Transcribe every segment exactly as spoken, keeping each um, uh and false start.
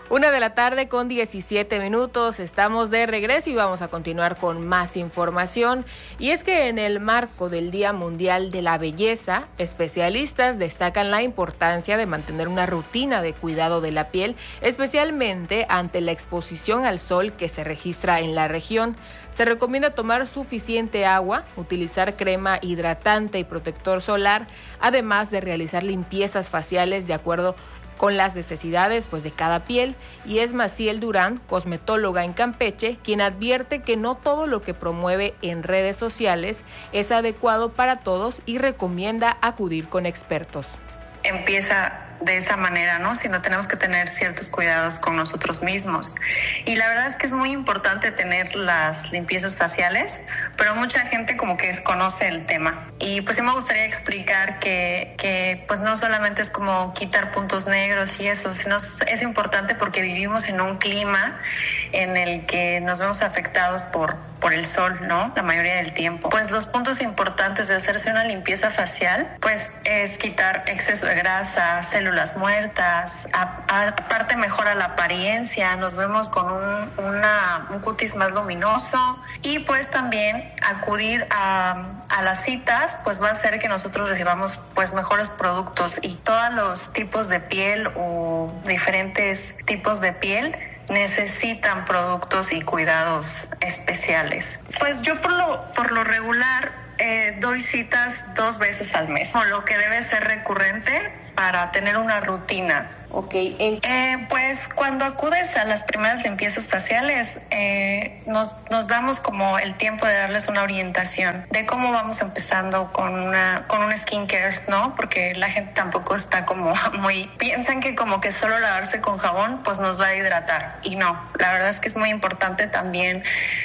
Una de la tarde con diecisiete minutos, estamos de regreso y vamos a continuar con más información. Y es que en el marco del Día Mundial de la Belleza, especialistas destacan la importancia de mantener una rutina de cuidado de la piel, especialmente ante la exposición al sol que se registra en la región. Se recomienda tomar suficiente agua, utilizar crema hidratante y protector solar, además de realizar limpiezas faciales de acuerdo con las necesidades pues, de cada piel. Y es Maciel Durán, cosmetóloga en Campeche, quien advierte que no todo lo que promueve en redes sociales es adecuado para todos y recomienda acudir con expertos. Empieza de esa manera, ¿no? Sino tenemos que tener ciertos cuidados con nosotros mismos. Y la verdad es que es muy importante tener las limpiezas faciales, pero mucha gente como que desconoce el tema. Y pues sí me gustaría explicar que, que pues no solamente es como quitar puntos negros y eso, sino es importante porque vivimos en un clima en el que nos vemos afectados por por el sol, ¿no? La mayoría del tiempo. Pues los puntos importantes de hacerse una limpieza facial, pues es quitar exceso de grasa, células muertas, a, a, aparte mejora la apariencia, nos vemos con un, una, un cutis más luminoso y pues también acudir a, a las citas, pues va a hacer que nosotros recibamos pues mejores productos y todos los tipos de piel o diferentes tipos de piel necesitan productos y cuidados especiales. Pues yo por lo, por lo regular eh, doy citas dos veces al mes, o lo que debe ser recurrente para tener una rutina. Ok. En... Eh, pues cuando acudes a las primeras limpiezas faciales, eh, nos, nos damos como el tiempo de darles una orientación de cómo vamos empezando con una con un skincare, ¿no? Porque la gente tampoco está como muy... Piensan que como que solo lavarse con jabón pues nos va a hidratar. Y no, la verdad es que es muy importante también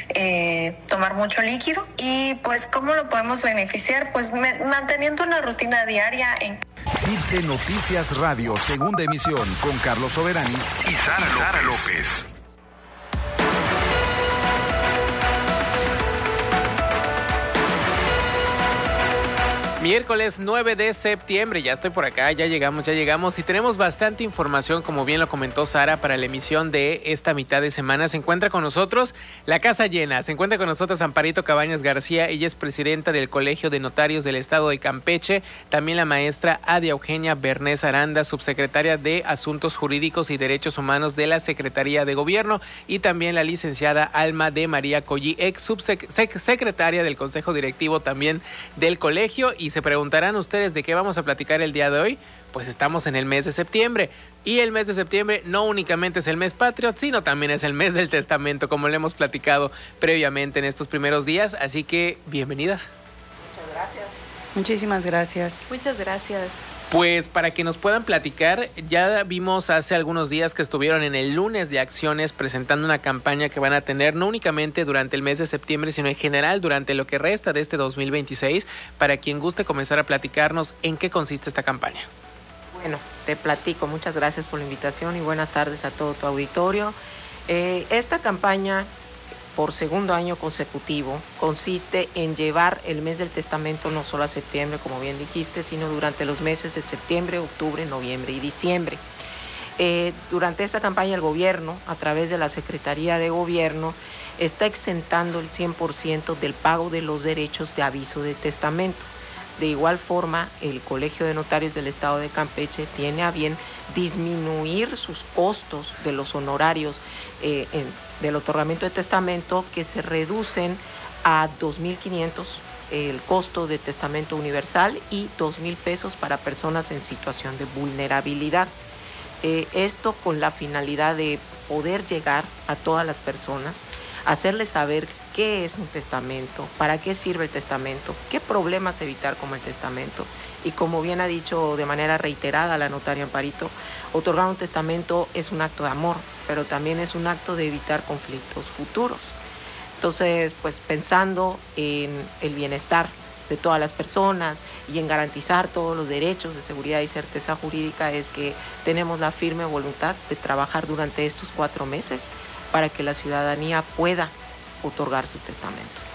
eh, tomar mucho líquido. Y pues ¿cómo lo podemos beneficiar? Pues me, manteniendo una rutina diaria en... Circe Noticias Radio, segunda emisión, con Carlos Soberanis y Sara, Sara López. Miércoles nueve de septiembre, ya estoy por acá, ya llegamos, ya llegamos y tenemos bastante información, como bien lo comentó Sara, para la emisión de esta mitad de semana. Se encuentra con nosotros la casa llena, se encuentra con nosotros Amparito Cabañas García, ella es presidenta del Colegio de Notarios del Estado de Campeche, también la maestra Adia Eugenia Bernés Aranda, subsecretaria de Asuntos Jurídicos y Derechos Humanos de la Secretaría de Gobierno, y también la licenciada Alma de María Collí, ex subsecretaria del Consejo Directivo también del colegio. Y se preguntarán ustedes de qué vamos a platicar el día de hoy. Pues estamos en el mes de septiembre y el mes de septiembre no únicamente es el mes patrio, sino también es el mes del testamento, como le hemos platicado previamente en estos primeros días. Así que bienvenidas. Muchas gracias. Muchísimas gracias. Muchas gracias. Pues para que nos puedan platicar, ya vimos hace algunos días que estuvieron en el lunes de acciones presentando una campaña que van a tener no únicamente durante el mes de septiembre, sino en general durante lo que resta de este dos mil veintiséis. Para quien guste comenzar a platicarnos en qué consiste esta campaña. Bueno, te platico. Muchas gracias por la invitación y buenas tardes a todo tu auditorio. Eh, esta campaña, por segundo año consecutivo, consiste en llevar el mes del testamento no solo a septiembre, como bien dijiste, sino durante los meses de septiembre, octubre, noviembre y diciembre. Eh, durante esta campaña el gobierno, a través de la Secretaría de Gobierno, está exentando el cien por ciento del pago de los derechos de aviso de testamento. De igual forma, el Colegio de Notarios del Estado de Campeche tiene a bien disminuir sus costos de los honorarios eh, en, del otorgamiento de testamento, que se reducen a dos mil quinientos el costo de testamento universal y dos mil pesos para personas en situación de vulnerabilidad. Eh, esto con la finalidad de poder llegar a todas las personas, hacerles saber qué es un testamento, para qué sirve el testamento, qué problemas evitar con el testamento. Y como bien ha dicho de manera reiterada la notaria Amparito, otorgar un testamento es un acto de amor, pero también es un acto de evitar conflictos futuros. Entonces, pues pensando en el bienestar de todas las personas y en garantizar todos los derechos de seguridad y certeza jurídica, es que tenemos la firme voluntad de trabajar durante estos cuatro meses para que la ciudadanía pueda otorgar su testamento.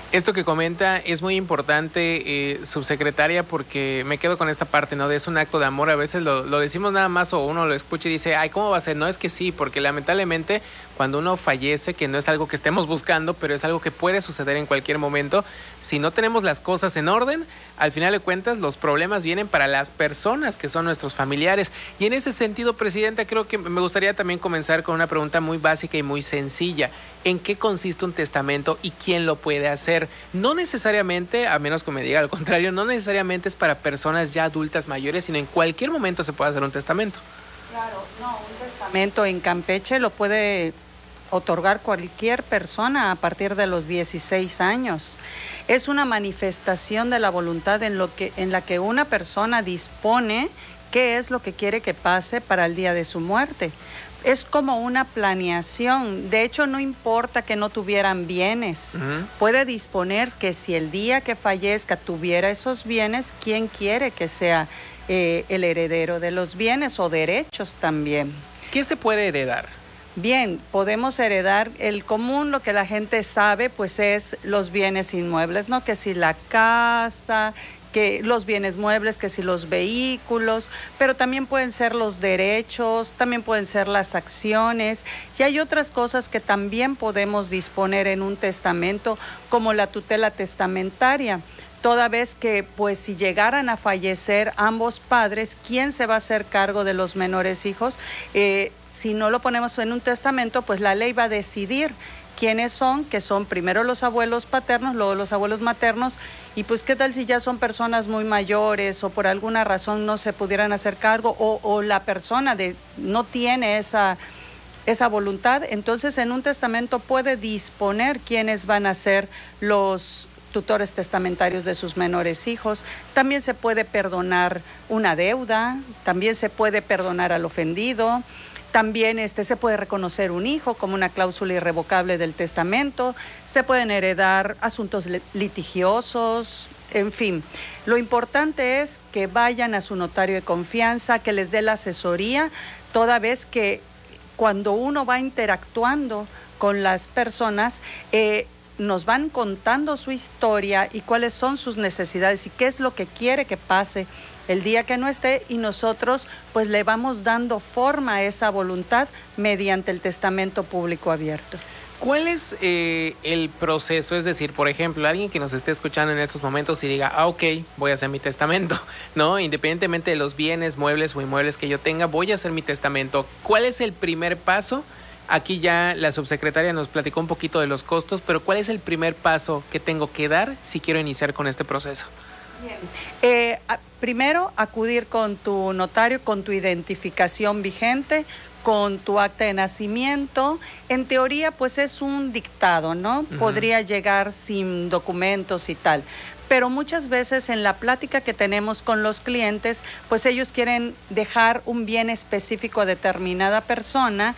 Esto que comenta es muy importante, eh, subsecretaria, porque me quedo con esta parte, ¿no? De es un acto de amor. A veces lo, lo decimos nada más o uno lo escucha y dice, ay, ¿cómo va a ser? No, es que sí, porque lamentablemente cuando uno fallece, que no es algo que estemos buscando, pero es algo que puede suceder en cualquier momento, si no tenemos las cosas en orden, al final de cuentas los problemas vienen para las personas que son nuestros familiares. Y en ese sentido, Presidenta, creo que me gustaría también comenzar con una pregunta muy básica y muy sencilla. ¿En qué consiste un testamento y quién lo puede hacer? No necesariamente, a menos que me diga al contrario, no necesariamente es para personas ya adultas mayores, sino en cualquier momento se puede hacer un testamento. Claro, no, un testamento en Campeche lo puede otorgar cualquier persona a partir de los dieciséis años. Es una manifestación de la voluntad en, lo que, en la que una persona dispone qué es lo que quiere que pase para el día de su muerte. Es como una planeación. De hecho, no importa que no tuvieran bienes. Uh-huh. Puede disponer que si el día que fallezca tuviera esos bienes, ¿quién quiere que sea eh, el heredero de los bienes o derechos también? ¿Qué se puede heredar? Bien, podemos heredar el común, lo que la gente sabe, pues es los bienes inmuebles, ¿no? Que si la casa, que los bienes muebles, que si los vehículos, pero también pueden ser los derechos, también pueden ser las acciones, y hay otras cosas que también podemos disponer en un testamento, como la tutela testamentaria. Toda vez que, pues, si llegaran a fallecer ambos padres, ¿quién se va a hacer cargo de los menores hijos? Eh, si no lo ponemos en un testamento, pues la ley va a decidir quiénes son, que son primero los abuelos paternos, luego los abuelos maternos, y pues qué tal si ya son personas muy mayores o por alguna razón no se pudieran hacer cargo, o, o la persona de, no tiene esa, esa voluntad. Entonces en un testamento puede disponer quiénes van a ser los tutores testamentarios de sus menores hijos. También se puede perdonar una deuda, también se puede perdonar al ofendido. También este, se puede reconocer un hijo como una cláusula irrevocable del testamento, se pueden heredar asuntos litigiosos, en fin. Lo importante es que vayan a su notario de confianza, que les dé la asesoría, toda vez que cuando uno va interactuando con las personas, eh, nos van contando su historia y cuáles son sus necesidades y qué es lo que quiere que pase el día que no esté, y nosotros pues le vamos dando forma a esa voluntad mediante el testamento público abierto. ¿Cuál es eh, el proceso? Es decir, por ejemplo, alguien que nos esté escuchando en estos momentos y diga, ah, ok, voy a hacer mi testamento, ¿no? Independientemente de los bienes, muebles o inmuebles que yo tenga, voy a hacer mi testamento. ¿Cuál es el primer paso? Aquí ya la subsecretaria nos platicó un poquito de los costos, pero ¿cuál es el primer paso que tengo que dar si quiero iniciar con este proceso? Bien. Eh, a, primero, acudir con tu notario, con tu identificación vigente, con tu acta de nacimiento. En teoría, pues es un dictado, ¿no? Uh-huh. Podría llegar sin documentos y tal. Pero muchas veces en la plática que tenemos con los clientes, pues ellos quieren dejar un bien específico a determinada persona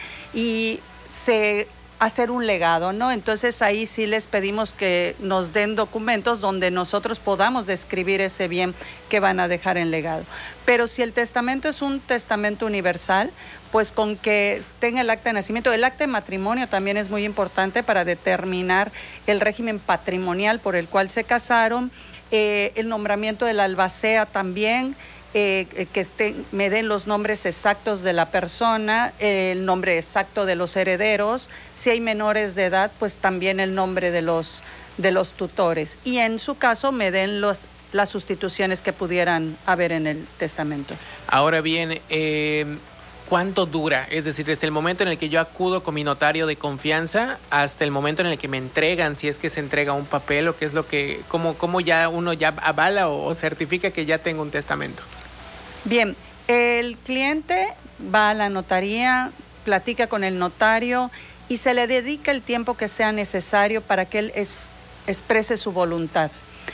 y se hacer un legado, ¿no? Entonces ahí sí les pedimos que nos den documentos donde nosotros podamos describir ese bien que van a dejar en legado. Pero si el testamento es un testamento universal, pues con que tenga el acta de nacimiento, el acta de matrimonio también es muy importante para determinar el régimen patrimonial por el cual se casaron, eh, el nombramiento del albacea también, Eh, que este, me den los nombres exactos de la persona, eh, el nombre exacto de los herederos, si hay menores de edad, pues también el nombre de los, de los tutores, y en su caso me den los, las sustituciones que pudieran haber en el testamento. Ahora bien, eh, ¿cuánto dura? Es decir, desde el momento en el que yo acudo con mi notario de confianza hasta el momento en el que me entregan, si es que se entrega un papel o qué es lo que, cómo, cómo ya uno ya avala o, o certifica que ya tengo un testamento. Bien, el cliente va a la notaría, platica con el notario y se le dedica el tiempo que sea necesario para que él es, exprese su voluntad.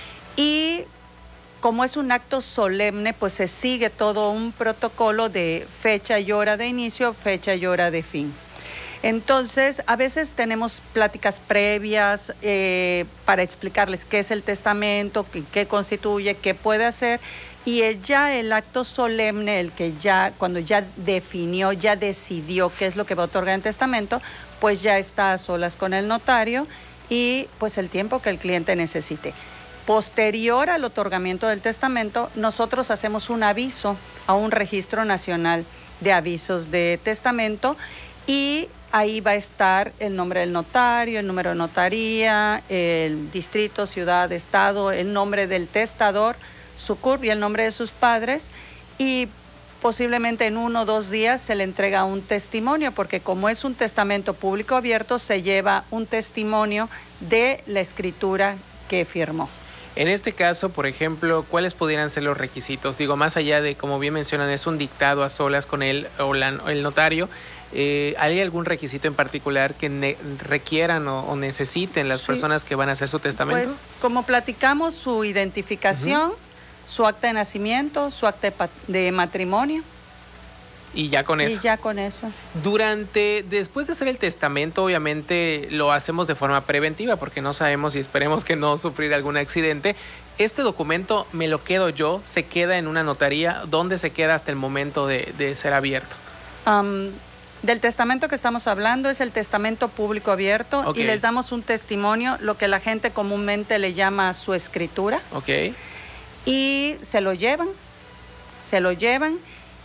Y como es un acto solemne, pues se sigue todo un protocolo de fecha y hora de inicio, fecha y hora de fin. Entonces, a veces tenemos pláticas previas eh, para explicarles qué es el testamento, qué, qué constituye, qué puede hacer. Y el, ya el acto solemne, el que ya, cuando ya definió, ya decidió qué es lo que va a otorgar en testamento, pues ya está a solas con el notario y pues el tiempo que el cliente necesite. Posterior al otorgamiento del testamento, nosotros hacemos un aviso a un registro nacional de avisos de testamento y ahí va a estar el nombre del notario, el número de notaría, el distrito, ciudad, estado, el nombre del testador, su C U R P y el nombre de sus padres, y posiblemente en uno o dos días se le entrega un testimonio, porque como es un testamento público abierto, se lleva un testimonio de la escritura que firmó. En este caso, por ejemplo, ¿cuáles pudieran ser los requisitos? Digo, más allá de, como bien mencionan, es un dictado a solas con él o la, el notario, eh, ¿hay algún requisito en particular que ne requieran o, o necesiten las sí. personas que van a hacer su testamento? Pues, como platicamos, su identificación, uh-huh. su acta de nacimiento, su acta de, de matrimonio. Y ya con eso. Y ya con eso. Durante, después de hacer el testamento, obviamente lo hacemos de forma preventiva porque no sabemos y esperemos que no sufrir algún accidente. Este documento me lo quedo yo, se queda en una notaría. ¿Dónde se queda hasta el momento de, de ser abierto? Um, del testamento que estamos hablando es el testamento público abierto okay. y les damos un testimonio, lo que la gente comúnmente le llama su escritura. Ok. Y se lo llevan, se lo llevan.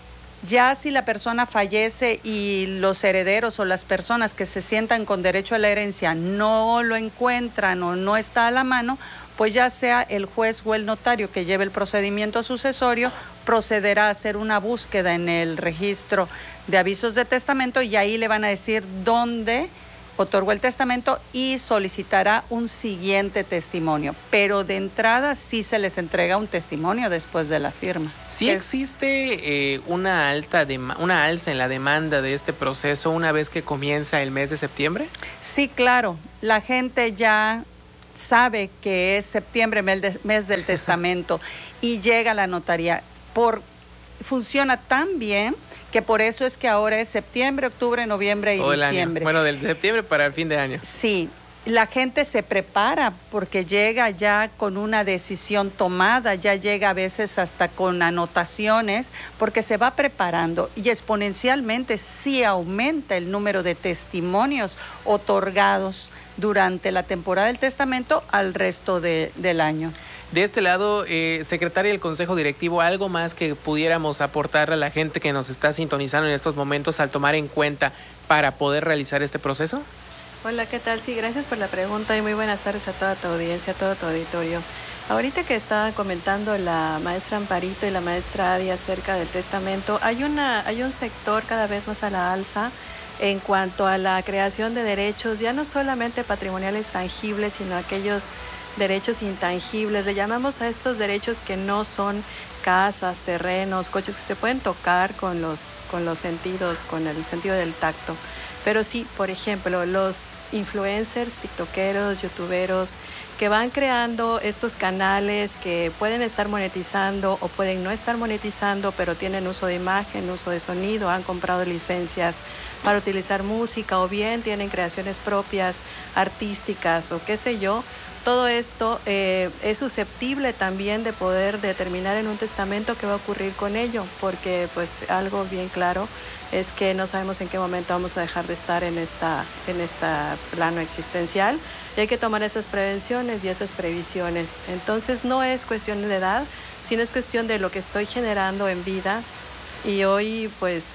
Ya si la persona fallece y los herederos o las personas que se sientan con derecho a la herencia no lo encuentran o no está a la mano, pues ya sea el juez o el notario que lleve el procedimiento sucesorio, procederá a hacer una búsqueda en el registro de avisos de testamento y ahí le van a decir dónde otorgó el testamento y solicitará un siguiente testimonio. Pero de entrada sí se les entrega un testimonio después de la firma. ¿Sí existe eh, una, alta una alza en la demanda de este proceso una vez que comienza el mes de septiembre? Sí, claro. La gente ya sabe que es septiembre, mes, de, mes del testamento, y llega a la notaría. Por, funciona tan bien que por eso es que ahora es septiembre, octubre, noviembre y todo diciembre. El año. Bueno, del septiembre para el fin de año. Sí, la gente se prepara porque llega ya con una decisión tomada, ya llega a veces hasta con anotaciones, porque se va preparando y exponencialmente sí aumenta el número de testimonios otorgados durante la temporada del testamento al resto de, del año. De este lado, eh, secretaria del Consejo Directivo, ¿algo más que pudiéramos aportar a la gente que nos está sintonizando en estos momentos al tomar en cuenta para poder realizar este proceso? Hola, ¿qué tal? Sí, gracias por la pregunta y muy buenas tardes a toda tu audiencia, a todo tu auditorio. Ahorita que estaban comentando la maestra Amparito y la maestra Adi acerca del testamento, hay, una, hay un sector cada vez más a la alza en cuanto a la creación de derechos, ya no solamente patrimoniales tangibles, sino aquellos derechos intangibles. Le llamamos a estos derechos que no son casas, terrenos, coches, que se pueden tocar con los, con los sentidos, con el sentido del tacto. Pero sí, por ejemplo, los influencers, tiktokeros, youtuberos, que van creando estos canales que pueden estar monetizando o pueden no estar monetizando, pero tienen uso de imagen, uso de sonido, han comprado licencias para utilizar música o bien tienen creaciones propias, artísticas o qué sé yo. Todo esto eh, es susceptible también de poder determinar en un testamento qué va a ocurrir con ello, porque pues algo bien claro es que no sabemos en qué momento vamos a dejar de estar en esta, en este plano existencial y hay que tomar esas prevenciones y esas previsiones. Entonces no es cuestión de edad, sino es cuestión de lo que estoy generando en vida y hoy pues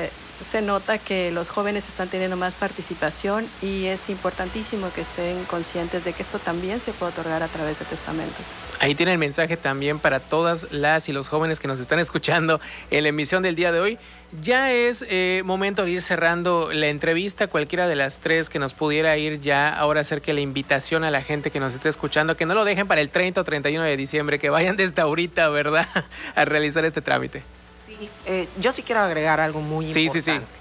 se nota que los jóvenes están teniendo más participación y es importantísimo que estén conscientes de que esto también se puede otorgar a través de testamentos. Ahí tiene el mensaje también para todas las y los jóvenes que nos están escuchando en la emisión del día de hoy. Ya es eh, momento de ir cerrando la entrevista. Cualquiera de las tres que nos pudiera ir ya ahora acerque la invitación a la gente que nos esté escuchando, que no lo dejen para el treinta o treinta y uno de diciembre, que vayan desde ahorita, ¿verdad?, a realizar este trámite. Sí, eh, yo sí quiero agregar algo muy sí, importante. Sí, sí,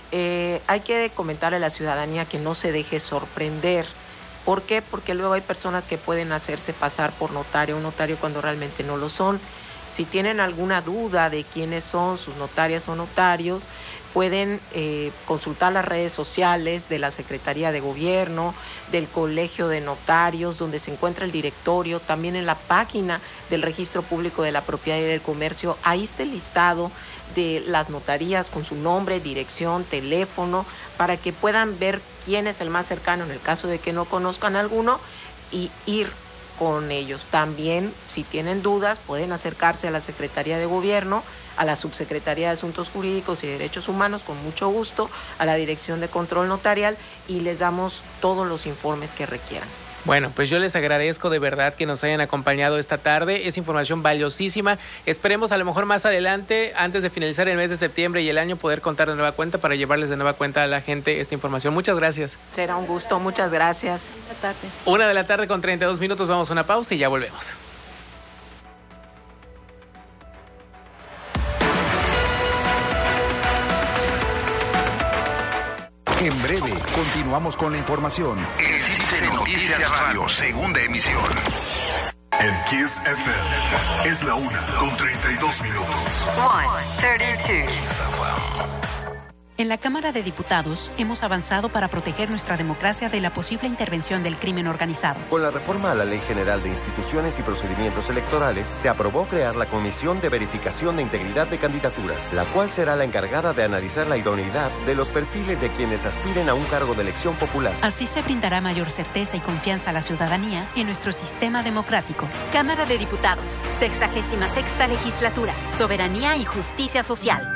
eh, hay que comentarle a la ciudadanía que no se deje sorprender. ¿Por qué? Porque luego hay personas que pueden hacerse pasar por notario o notario cuando realmente no lo son. Si tienen alguna duda de quiénes son sus notarias o notarios, pueden eh, consultar las redes sociales de la Secretaría de Gobierno, del Colegio de Notarios, donde se encuentra el directorio, también en la página del Registro Público de la Propiedad y del Comercio. Ahí está el listado de las notarías con su nombre, dirección, teléfono, para que puedan ver quién es el más cercano en el caso de que no conozcan alguno y ir con ellos. También, si tienen dudas, pueden acercarse a la Secretaría de Gobierno, a la Subsecretaría de Asuntos Jurídicos y Derechos Humanos, con mucho gusto, a la Dirección de Control Notarial, y les damos todos los informes que requieran. Bueno, pues yo les agradezco de verdad que nos hayan acompañado esta tarde. Es información valiosísima. Esperemos a lo mejor más adelante, antes de finalizar el mes de septiembre y el año, poder contar de nueva cuenta para llevarles de nueva cuenta a la gente esta información. Muchas gracias. Será un gusto. Muchas gracias. Buenas tardes. Una de la tarde con treinta y dos minutos. Vamos a una pausa y ya volvemos. En breve, continuamos con la información. En C I C E Noticias Radio, segunda emisión. En Kiss F M es la una con treinta y dos minutos. one thirty-two. En la Cámara de Diputados hemos avanzado para proteger nuestra democracia de la posible intervención del crimen organizado. Con la reforma a la Ley General de Instituciones y Procedimientos Electorales, se aprobó crear la Comisión de Verificación de Integridad de Candidaturas, la cual será la encargada de analizar la idoneidad de los perfiles de quienes aspiren a un cargo de elección popular. Así se brindará mayor certeza y confianza a la ciudadanía en nuestro sistema democrático. Cámara de Diputados, sexagésima sexta legislatura, soberanía y justicia social.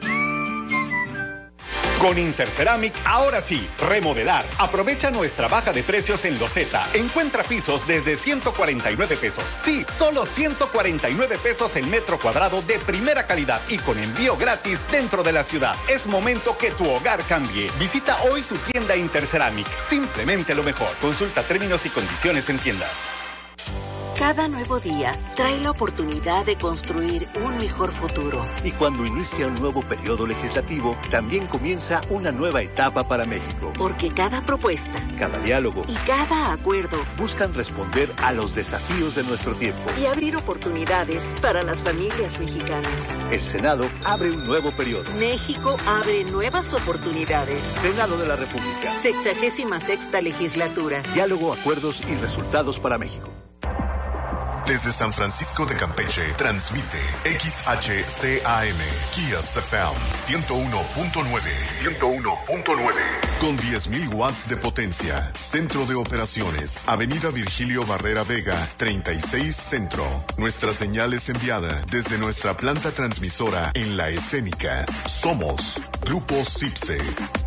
Con Interceramic, ahora sí, remodelar. Aprovecha nuestra baja de precios en loseta. Encuentra pisos desde ciento cuarenta y nueve pesos. Sí, solo ciento cuarenta y nueve pesos el metro cuadrado de primera calidad y con envío gratis dentro de la ciudad. Es momento que tu hogar cambie. Visita hoy tu tienda Interceramic. Simplemente lo mejor. Consulta términos y condiciones en tiendas. Cada nuevo día trae la oportunidad de construir un mejor futuro. Y cuando inicia un nuevo periodo legislativo, también comienza una nueva etapa para México. Porque cada propuesta, cada diálogo y cada acuerdo buscan responder a los desafíos de nuestro tiempo y abrir oportunidades para las familias mexicanas. El Senado abre un nuevo periodo. México abre nuevas oportunidades. Senado de la República. Sexagésima sexta legislatura. Diálogo, acuerdos y resultados para México. Desde San Francisco de Campeche, transmite X H C A M, Kiss F M, ciento uno punto nueve. ciento uno punto nueve. Con diez mil watts de potencia. Centro de Operaciones, Avenida Virgilio Barrera Vega, treinta y seis Centro. Nuestra señal es enviada desde nuestra planta transmisora en La Escénica. Somos Grupo CIPSE.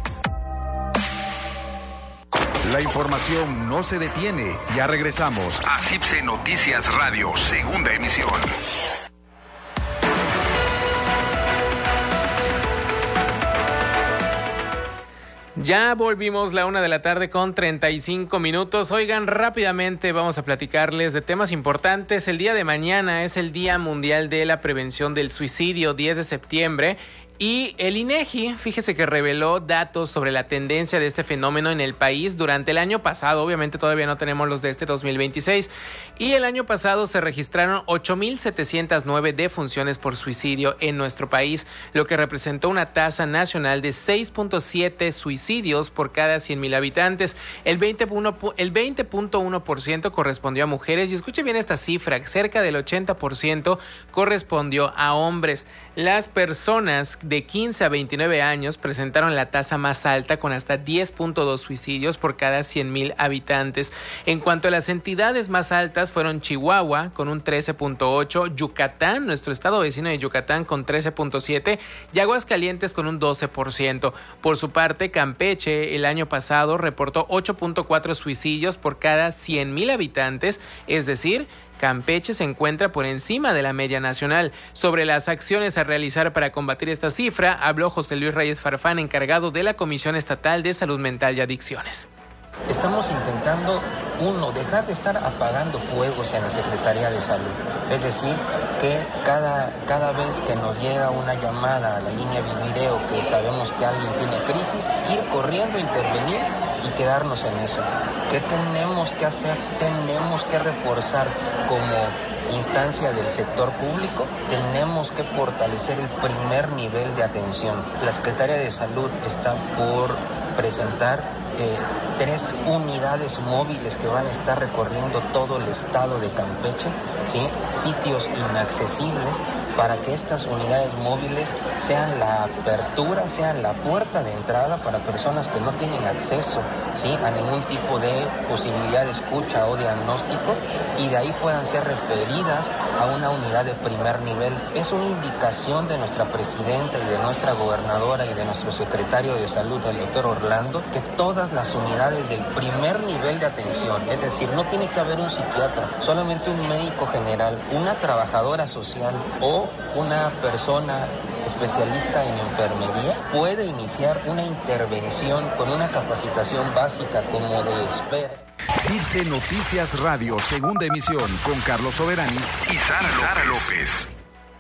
La información no se detiene. Ya regresamos a CIPSE Noticias Radio, segunda emisión. Ya volvimos la una de la tarde con treinta y cinco minutos. Oigan, rápidamente vamos a platicarles de temas importantes. El día de mañana es el Día Mundial de la Prevención del Suicidio, diez de septiembre. Y el INEGI, fíjese que reveló datos sobre la tendencia de este fenómeno en el país durante el año pasado. Obviamente todavía no tenemos los de este dos mil veintiséis. Y el año pasado se registraron ocho mil setecientas nueve defunciones por suicidio en nuestro país, lo que representó una tasa nacional de seis punto siete suicidios por cada cien mil habitantes. El veinte punto uno por ciento correspondió a mujeres. Y escuche bien esta cifra, cerca del ochenta por ciento correspondió a hombres. Las personas de quince a veintinueve años presentaron la tasa más alta, con hasta diez punto dos suicidios por cada cien mil habitantes. En cuanto a las entidades más altas, fueron Chihuahua con un trece punto ocho, Yucatán, nuestro estado vecino de Yucatán, con trece punto siete y Aguascalientes con un doce por ciento. Por su parte, Campeche el año pasado reportó ocho punto cuatro suicidios por cada cien mil habitantes, es decir, Campeche se encuentra por encima de la media nacional. Sobre las acciones a realizar para combatir esta cifra, habló José Luis Reyes Farfán, encargado de la Comisión Estatal de Salud Mental y Adicciones. Estamos intentando, uno, dejar de estar apagando fuegos en la Secretaría de Salud. Es decir, que cada, cada vez que nos llega una llamada a la línea de video que sabemos que alguien tiene crisis, ir corriendo, intervenir y quedarnos en eso. ¿Qué tenemos que hacer? Tenemos que reforzar como instancia del sector público, tenemos que fortalecer el primer nivel de atención. La Secretaría de Salud está por presentar eh, tres unidades móviles que van a estar recorriendo todo el estado de Campeche, ¿sí? Sitios inaccesibles, para que estas unidades móviles sean la apertura, sean la puerta de entrada para personas que no tienen acceso, ¿sí?, a ningún tipo de posibilidad de escucha o diagnóstico, y de ahí puedan ser referidas a una unidad de primer nivel. Es una indicación de nuestra presidenta y de nuestra gobernadora y de nuestro secretario de Salud, el doctor Orlando, que todas las unidades del primer nivel de atención, es decir, no tiene que haber un psiquiatra, solamente un médico general, una trabajadora social o una persona especialista en enfermería puede iniciar una intervención con una capacitación básica como de espera. CIPSE Noticias Radio, segunda emisión, con Carlos Soberanis y Sara, Sara López.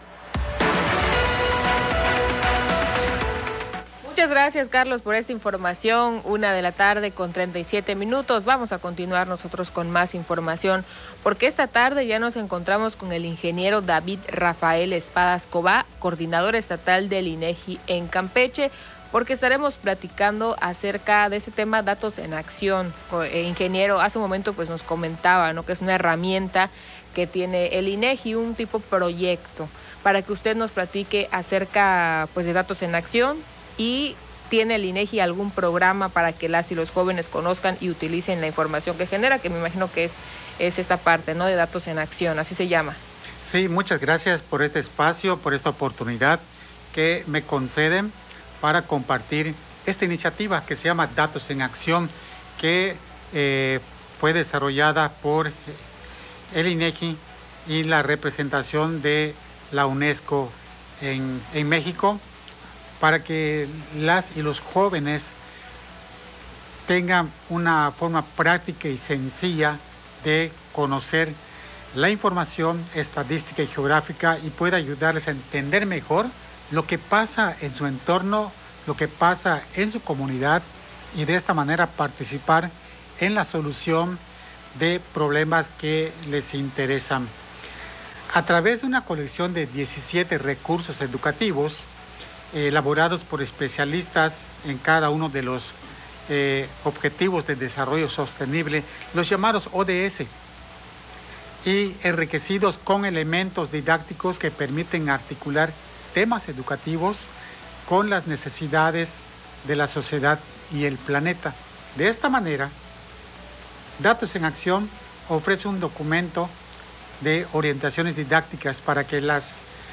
Muchas gracias, Carlos, por esta información. Una de la tarde con treinta y siete minutos. Vamos a continuar nosotros con más información, porque esta tarde ya nos encontramos con el ingeniero David Rafael Espadas Cobá, coordinador estatal del INEGI en Campeche, porque estaremos platicando acerca de ese tema, datos en acción. Eh, ingeniero, hace un momento pues nos comentaba, ¿no?, que es una herramienta que tiene el INEGI, un tipo proyecto, para que usted nos platique acerca pues de datos en acción. ¿Y tiene el INEGI algún programa para que las y los jóvenes conozcan y utilicen la información que genera? Que me imagino que es, es esta parte, ¿no?, de datos en acción, así se llama. Sí, muchas gracias por este espacio, por esta oportunidad que me conceden para compartir esta iniciativa que se llama Datos en Acción, que eh, fue desarrollada por el INEGI y la representación de la UNESCO en, en México, para que las y los jóvenes tengan una forma práctica y sencilla de conocer la información estadística y geográfica, y pueda ayudarles a entender mejor lo que pasa en su entorno, lo que pasa en su comunidad, y de esta manera participar en la solución de problemas que les interesan. A través de una colección de diecisiete recursos educativos, Eh, elaborados por especialistas en cada uno de los eh, objetivos de desarrollo sostenible, los llamados O D S, y enriquecidos con elementos didácticos que permiten articular temas educativos con las necesidades de la sociedad y el planeta. De esta manera, Datos en Acción ofrece un documento de orientaciones didácticas para que las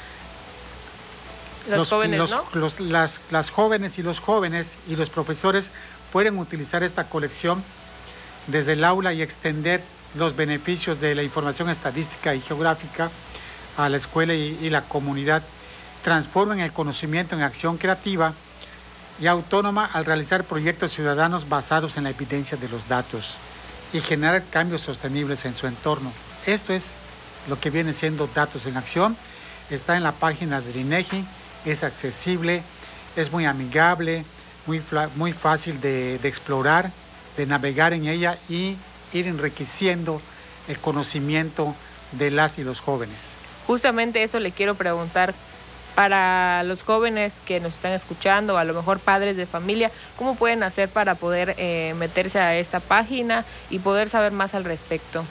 Los, los jóvenes, los, ¿no? los, las, las jóvenes y los jóvenes y los profesores pueden utilizar esta colección desde el aula y extender los beneficios de la información estadística y geográfica a la escuela y, y la comunidad. Transformen el conocimiento en acción creativa y autónoma al realizar proyectos ciudadanos basados en la evidencia de los datos y generar cambios sostenibles en su entorno. Esto es lo que viene siendo Datos en Acción. Está en la página del INEGI. Es accesible, es muy amigable, muy, muy fácil de, de explorar, de navegar en ella y ir enriqueciendo el conocimiento de las y los jóvenes. Justamente eso le quiero preguntar, para los jóvenes que nos están escuchando, a lo mejor padres de familia, ¿cómo pueden hacer para poder eh, meterse a esta página y poder saber más al respecto?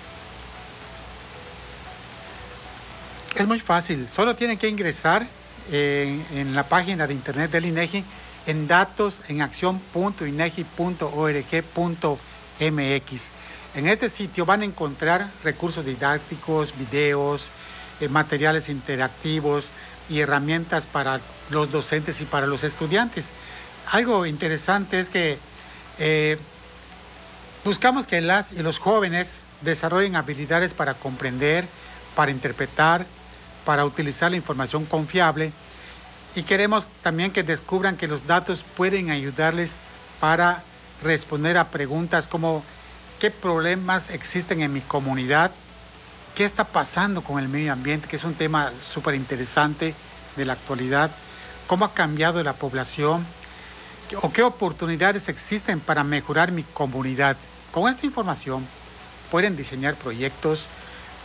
Es muy fácil, solo tienen que ingresar En, en la página de internet del INEGI en datos en acción punto inegi punto org punto m x. En este sitio van a encontrar recursos didácticos, videos, eh, materiales interactivos y herramientas para los docentes y para los estudiantes. Algo interesante es que eh, buscamos que las y los jóvenes desarrollen habilidades para comprender, para interpretar, para utilizar la información confiable, y queremos también que descubran que los datos pueden ayudarles para responder a preguntas como ¿qué problemas existen en mi comunidad? ¿Qué está pasando con el medio ambiente? Que es un tema súper interesante de la actualidad. ¿Cómo ha cambiado la población? ¿O qué oportunidades existen para mejorar mi comunidad? Con esta información pueden diseñar proyectos,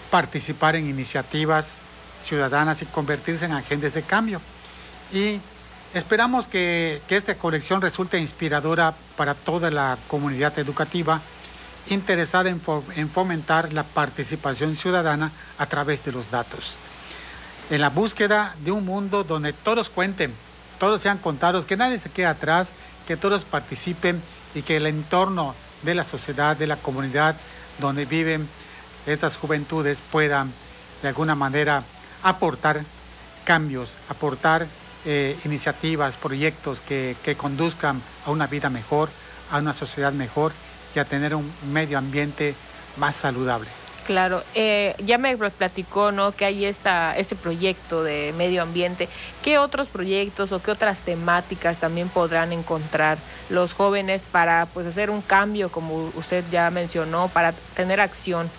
participar en iniciativas ciudadanas y convertirse en agentes de cambio. Y esperamos que, que esta colección resulte inspiradora para toda la comunidad educativa interesada en, fo en fomentar la participación ciudadana a través de los datos. En la búsqueda de un mundo donde todos cuenten, todos sean contados, que nadie se quede atrás, que todos participen y que el entorno de la sociedad, de la comunidad donde viven estas juventudes puedan de alguna manera aportar cambios, aportar eh, iniciativas, proyectos que, que conduzcan a una vida mejor, a una sociedad mejor y a tener un medio ambiente más saludable. Claro, eh, ya me platicó, ¿no?, que hay esta, este proyecto de medio ambiente. ¿Qué otros proyectos o qué otras temáticas también podrán encontrar los jóvenes para, pues, hacer un cambio, como usted ya mencionó, para tener acción?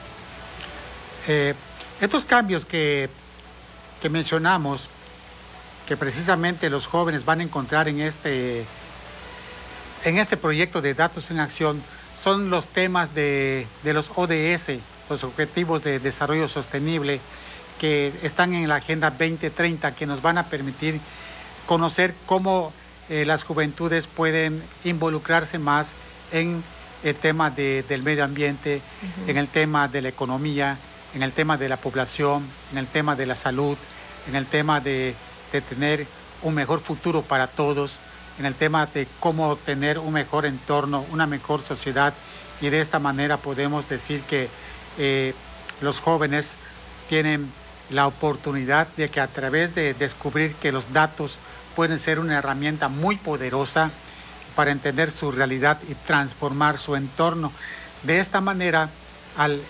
Eh, estos cambios que, que mencionamos, que precisamente los jóvenes van a encontrar en este, en este proyecto de Datos en Acción, son los temas de, de los O D S, los Objetivos de Desarrollo Sostenible, que están en la Agenda veinte treinta, que nos van a permitir conocer cómo eh, las juventudes pueden involucrarse más en el tema de, del medio ambiente, uh-huh. en el tema de la economía, en el tema de la población, en el tema de la salud, en el tema de, de tener un mejor futuro para todos, en el tema de cómo tener un mejor entorno, una mejor sociedad, y de esta manera podemos decir que eh, los jóvenes tienen la oportunidad de que a través de descubrir que los datos pueden ser una herramienta muy poderosa para entender su realidad y transformar su entorno. De esta manera, al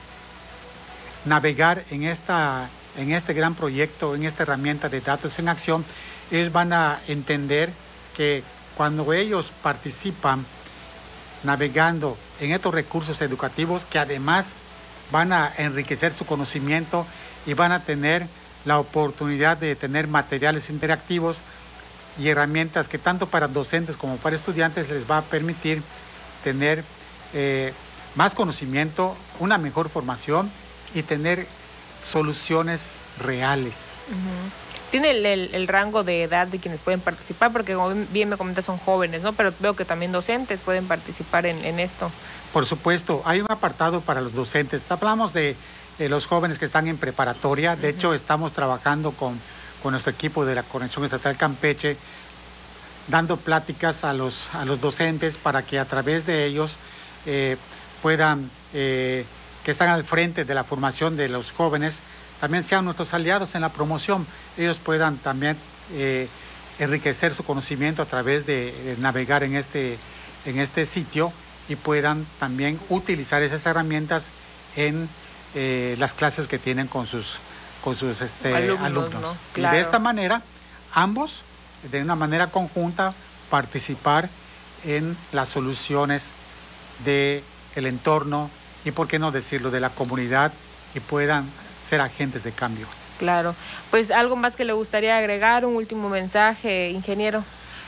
navegar en, esta, en este gran proyecto, en esta herramienta de Datos en Acción, ellos van a entender que cuando ellos participan navegando en estos recursos educativos, que además van a enriquecer su conocimiento y van a tener la oportunidad de tener materiales interactivos y herramientas que tanto para docentes como para estudiantes les va a permitir tener eh, más conocimiento, una mejor formación y tener soluciones reales. Uh-huh. ¿Tiene el, el, el rango de edad de quienes pueden participar? Porque como bien me comentas son jóvenes, ¿no? Pero veo que también docentes pueden participar en, en esto. Por supuesto, hay un apartado para los docentes. Hablamos de, de los jóvenes que están en preparatoria. De uh-huh. hecho, estamos trabajando con, con nuestro equipo de la Conexión Estatal Campeche, dando pláticas a los, a los docentes para que a través de ellos eh, puedan, eh, que están al frente de la formación de los jóvenes, también sean nuestros aliados en la promoción. Ellos puedan también eh, enriquecer su conocimiento a través de, de navegar en este, en este sitio y puedan también utilizar esas herramientas en eh, las clases que tienen con sus, con sus este, alumnos. alumnos. ¿No? Claro. Y de esta manera, ambos, de una manera conjunta, participar en las soluciones del entorno y, por qué no decirlo, de la comunidad, y puedan ser agentes de cambio. Claro. Pues algo más que le gustaría agregar, un último mensaje, ingeniero.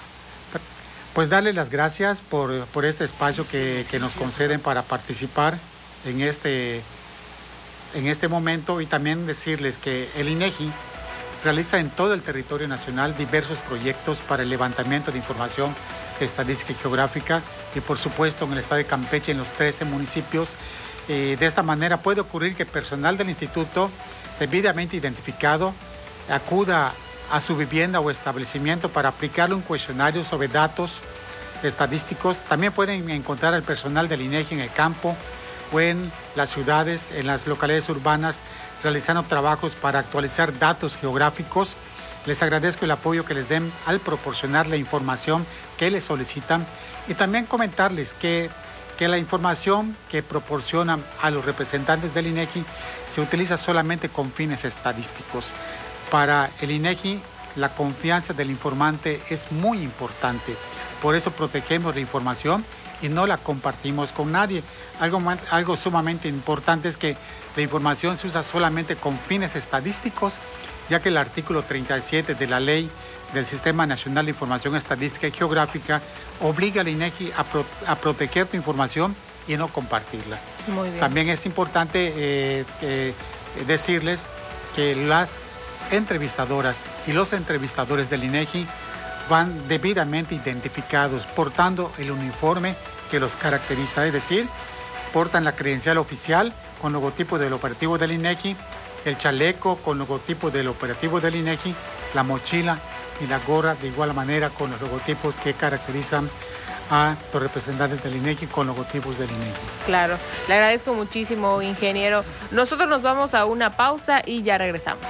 Pues darle las gracias por, por este espacio que, que nos conceden para participar en este, en este momento, y también decirles que el INEGI realiza en todo el territorio nacional diversos proyectos para el levantamiento de información estadística y geográfica, y por supuesto en el estado de Campeche, en los trece municipios. Eh, de esta manera puede ocurrir que personal del instituto debidamente identificado acuda a su vivienda o establecimiento para aplicarle un cuestionario sobre datos estadísticos. También pueden encontrar al personal del INEGI en el campo o en las ciudades, en las localidades urbanas, realizando trabajos para actualizar datos geográficos. Les agradezco el apoyo que les den al proporcionar la información que les solicitan, y también comentarles que, que la información que proporcionan a los representantes del INEGI se utiliza solamente con fines estadísticos. Para el INEGI, la confianza del informante es muy importante. Por eso protegemos la información y no la compartimos con nadie. Algo, algo sumamente importante es que la información se usa solamente con fines estadísticos, ya que el artículo treinta y siete de la Ley del Sistema Nacional de Información Estadística y Geográfica obliga al INEGI a, pro, a proteger tu información y no compartirla. Muy bien. También es importante eh, eh, decirles que las entrevistadoras y los entrevistadores del INEGI van debidamente identificados, portando el uniforme que los caracteriza, es decir, portan la credencial oficial con logotipo del operativo del INEGI, el chaleco con logotipo del operativo del INEGI, la mochila y la gorra de igual manera con los logotipos que caracterizan a los representantes del INEGI con logotipos del INEGI. Claro, le agradezco muchísimo, ingeniero. Nosotros nos vamos a una pausa y ya regresamos.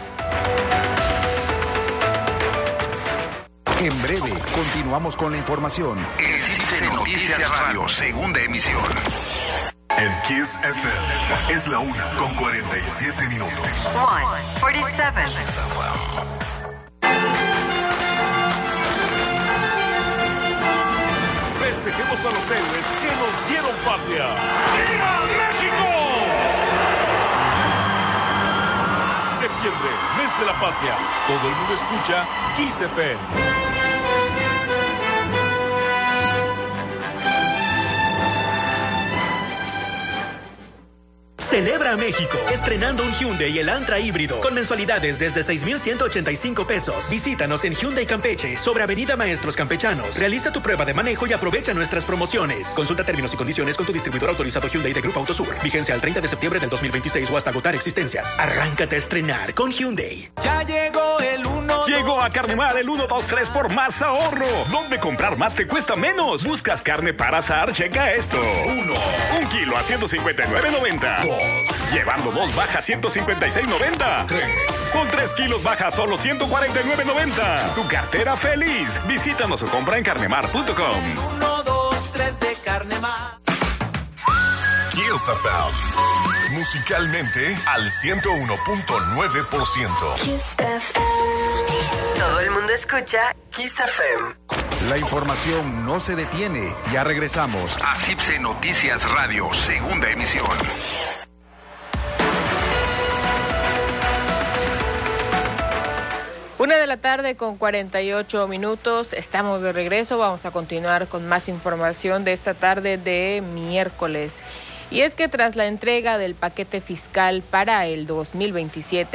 En breve, continuamos con la información. En Cipse Noticias Radio, segunda emisión. En Kiss F M es la una con cuarenta y siete minutos. one forty-seven. Festejemos a los héroes que nos dieron patria. ¡Viva México! Septiembre, mes de la patria. Todo el mundo escucha Kiss F M. Celebra México, estrenando un Hyundai y el Antra híbrido, con mensualidades desde seis mil ciento ochenta y cinco pesos. Visítanos en Hyundai Campeche, sobre Avenida Maestros Campechanos. Realiza tu prueba de manejo y aprovecha nuestras promociones. Consulta términos y condiciones con tu distribuidor autorizado Hyundai de Grupo Autosur. Vigencia al treinta de septiembre del dos mil veintiséis o hasta agotar existencias. Arráncate a estrenar con Hyundai. Ya llegó el uno. Llegó a Carnemar el uno dos tres por más ahorro. ¿Dónde comprar más te cuesta menos? ¿Buscas carne para asar? Checa esto. Uno. Un kilo a ciento cincuenta y nueve noventa. Llevando dos baja ciento cincuenta y seis noventa. tres. Con tres kilos baja solo ciento cuarenta y nueve noventa. Tu cartera feliz. Visítanos o compra en carnemar punto com. uno, dos, tres de Carnemar. Kiss F M. Musicalmente al ciento uno punto nueve por ciento. Kiss F M. Todo el mundo escucha Kiss F M. La información no se detiene. Ya regresamos a Cipse Noticias Radio, segunda emisión. Una de la tarde con cuarenta y ocho minutos, estamos de regreso, vamos a continuar con más información de esta tarde de miércoles. Y es que tras la entrega del paquete fiscal para el dos mil veintisiete,